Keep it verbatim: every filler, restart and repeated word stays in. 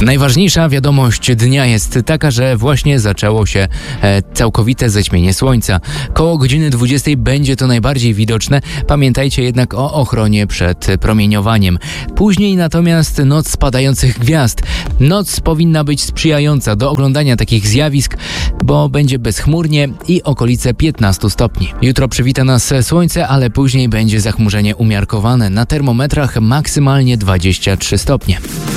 Najważniejsza wiadomość dnia jest taka, że właśnie zaczęło się e, całkowite zaćmienie słońca. Koło godziny dwudziestej będzie to najbardziej widoczne. Pamiętajcie jednak o ochronie przed promieniowaniem. Później natomiast noc spadających gwiazd. Noc powinna być sprzyjająca do oglądania takich zjawisk, bo będzie bezchmurnie i okolice piętnaście stopni. Jutro przywita nas słońce, ale później będzie zachmurzenie umiarkowane. Na termometrach maksymalnie dwadzieścia trzy stopnie.